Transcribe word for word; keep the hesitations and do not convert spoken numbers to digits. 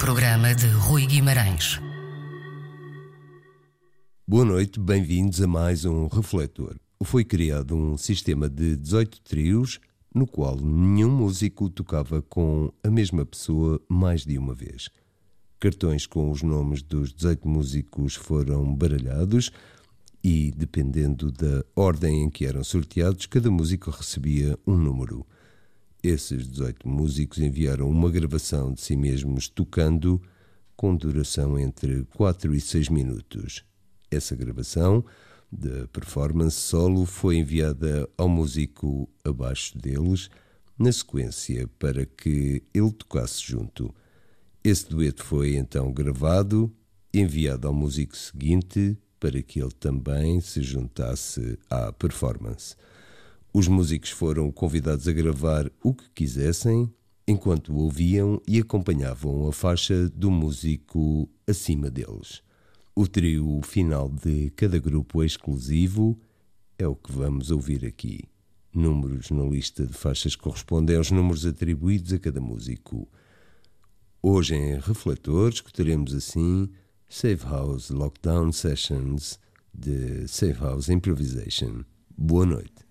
programa de Rui Guimarães. Boa noite, bem-vindos a mais um Refletor. Foi criado um sistema de dezoito trios, no qual nenhum músico tocava com a mesma pessoa mais de uma vez. Cartões com os nomes dos dezoito músicos foram baralhados e, dependendo da ordem em que eram sorteados, cada músico recebia um número. Esses dezoito músicos enviaram uma gravação de si mesmos tocando, com duração entre quatro e seis minutos. Essa gravação da performance solo foi enviada ao músico abaixo deles, na sequência, para que ele tocasse junto. Esse dueto foi então gravado, enviado ao músico seguinte, para que ele também se juntasse à performance. Os músicos foram convidados a gravar o que quisessem, enquanto ouviam e acompanhavam a faixa do músico acima deles. O trio final de cada grupo exclusivo é o que vamos ouvir aqui. Números na lista de faixas correspondem aos números atribuídos a cada músico. Hoje em Refletor escutaremos assim Safe House Lockdown Sessions de Safe House Improvisation. Boa noite.